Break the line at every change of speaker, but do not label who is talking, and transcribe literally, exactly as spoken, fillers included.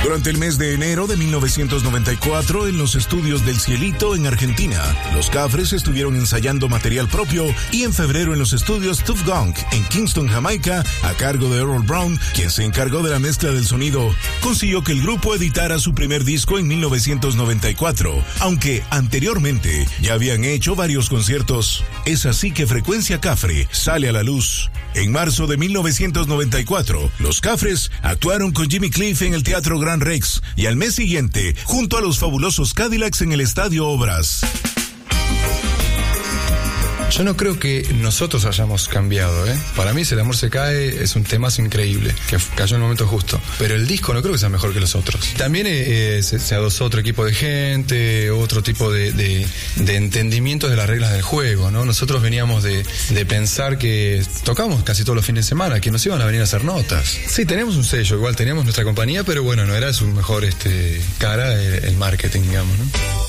Durante el mes de enero de mil novecientos noventa y cuatro, en los estudios del Cielito, en Argentina, los Cafres estuvieron ensayando material propio, y en febrero en los estudios Tuff Gong, en Kingston, Jamaica, a cargo de Earl Brown, quien se encargó de la mezcla del sonido, consiguió que el grupo editara su primer disco en mil novecientos noventa y cuatro, aunque anteriormente ya habían hecho varios conciertos. Es así que Frecuencia Cafre sale a la luz. En marzo de mil novecientos noventa y cuatro, los Cafres actuaron con Jimmy Cliff en el Teatro Gran Rex, y al mes siguiente, junto a los fabulosos Cadillacs en el Estadio Obras.
Yo no creo que nosotros hayamos cambiado, ¿eh? Para mí, Si el amor se cae es un temazo increíble, que cayó en el momento justo. Pero el disco no creo que sea mejor que los otros. También eh, se, se adosó otro equipo de gente, otro tipo de, de, de entendimientos de las reglas del juego, ¿no? Nosotros veníamos de, de pensar que tocamos casi todos los fines de semana, que nos iban a venir a hacer notas. Sí, tenemos un sello, igual teníamos nuestra compañía, pero bueno, no era su mejor este cara el, el marketing, digamos, ¿no?